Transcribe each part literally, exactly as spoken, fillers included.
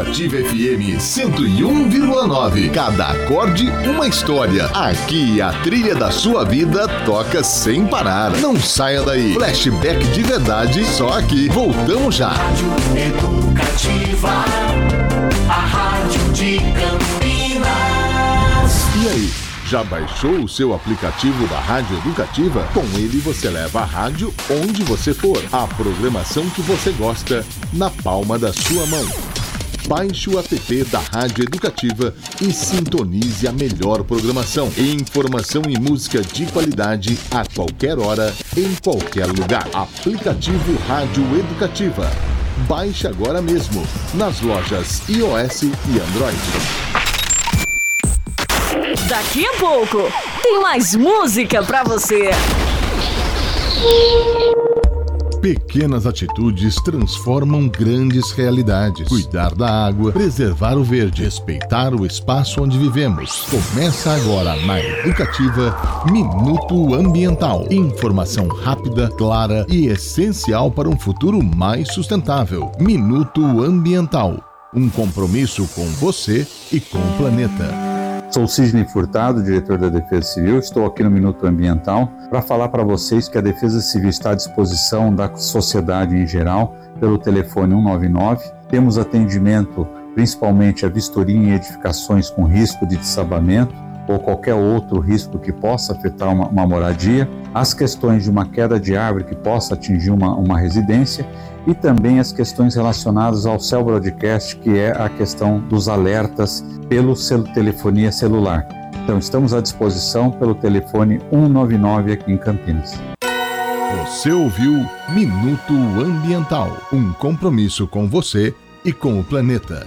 Educativa F M cento e um vírgula nove. Cada acorde, uma história. Aqui a trilha da sua vida toca sem parar. Não saia daí. Flashback de verdade, só aqui. Voltamos já. Rádio Educativa, a rádio de Campinas. E aí? Já baixou o seu aplicativo da Rádio Educativa? Com ele você leva a rádio onde você for. A programação que você gosta na palma da sua mão. Baixe o app da Rádio Educativa e sintonize a melhor programação. Informação e música de qualidade a qualquer hora, em qualquer lugar. Aplicativo Rádio Educativa. Baixe agora mesmo nas lojas iOS e Android. Daqui a pouco tem mais música pra você. Pequenas atitudes transformam grandes realidades. Cuidar da água, preservar o verde, respeitar o espaço onde vivemos. Começa agora na Educativa Minuto Ambiental. Informação rápida, clara e essencial para um futuro mais sustentável. Minuto Ambiental. Um compromisso com você e com o planeta. Sou Sidney Furtado, diretor da Defesa Civil. Estou aqui no Minuto Ambiental para falar para vocês que a Defesa Civil está à disposição da sociedade em geral pelo telefone um nove nove. Temos atendimento principalmente a vistoria em edificações com risco de desabamento ou qualquer outro risco que possa afetar uma, uma moradia, as questões de uma queda de árvore que possa atingir uma, uma residência e também as questões relacionadas ao Cell Broadcast, que é a questão dos alertas pelo cel- telefonia celular. Então estamos à disposição pelo telefone um nove nove aqui em Campinas. Você ouviu Minuto Ambiental, um compromisso com você e com o planeta.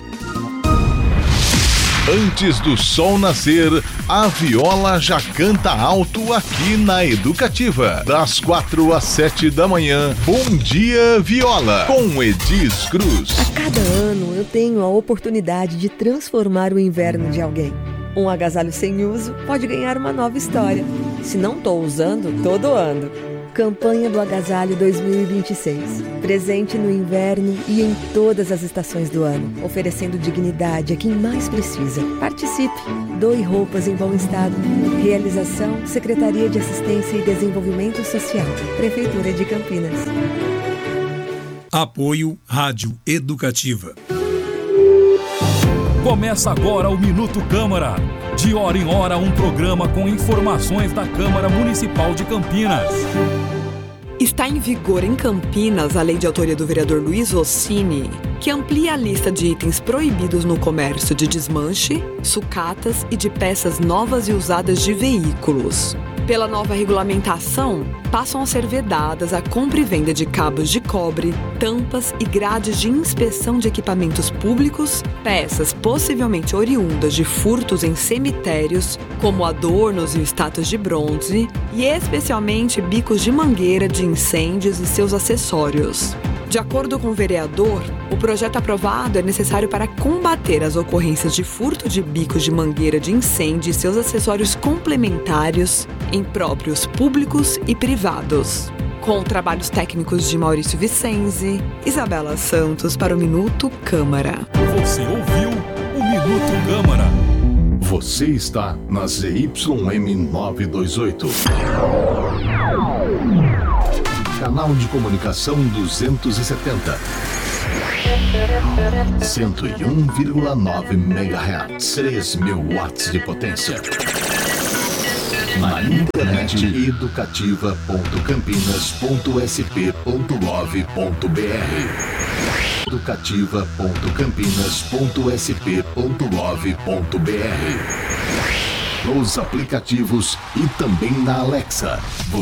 Antes do sol nascer, a viola já canta alto aqui na Educativa. Das quatro às sete da manhã, Bom Dia Viola, com Edis Cruz. A cada ano eu tenho a oportunidade de transformar o inverno de alguém. Um agasalho sem uso pode ganhar uma nova história. Se não estou usando, tô doando. Campanha do Agasalho dois mil e vinte e seis. Presente no inverno e em todas as estações do ano, oferecendo dignidade a quem mais precisa. Participe! Doe roupas em bom estado. Realização: Secretaria de Assistência e Desenvolvimento Social, Prefeitura de Campinas. Apoio Rádio Educativa. Começa agora o Minuto Câmara. De hora em hora, um programa com informações da Câmara Municipal de Campinas. Está em vigor em Campinas a lei de autoria do vereador Luiz Ossini, que amplia a lista de itens proibidos no comércio de desmanche, sucatas e de peças novas e usadas de veículos. Pela nova regulamentação, passam a ser vedadas a compra e venda de cabos de cobre, tampas e grades de inspeção de equipamentos públicos, peças possivelmente oriundas de furtos em cemitérios, como adornos e estátuas de bronze, e especialmente bicos de mangueira de incêndios e seus acessórios. De acordo com o vereador, o projeto aprovado é necessário para combater as ocorrências de furto de bicos de mangueira de incêndio e seus acessórios complementares em próprios públicos e privados. Com trabalhos técnicos de Maurício Vicenzi, Isabela Santos para o Minuto Câmara. Você ouviu o Minuto Câmara. Você está na Z Y M novecentos e vinte e oito. Canal de comunicação duzentos e setenta. cento e um vírgula nove megahertz. três mil watts de potência. Na internet, educativa ponto campinas ponto s p ponto gov ponto b r. educativa ponto campinas ponto s p ponto gov ponto b r. Nos aplicativos e também na Alexa.